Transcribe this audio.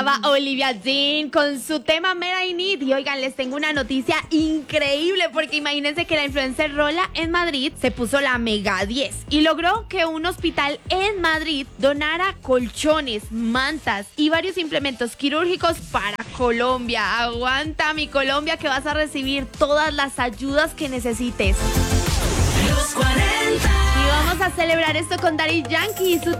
estaba Olivia Dean con su tema Mera I Need. Y oigan, les tengo una noticia increíble porque imagínense que la influencer Rola en Madrid se puso la Mega 10 y logró que un hospital en Madrid donara colchones, mantas y varios implementos quirúrgicos para Colombia. Aguanta mi Colombia que vas a recibir todas las ayudas que necesites. Los 40. Y vamos a celebrar esto con Daddy Yankee y su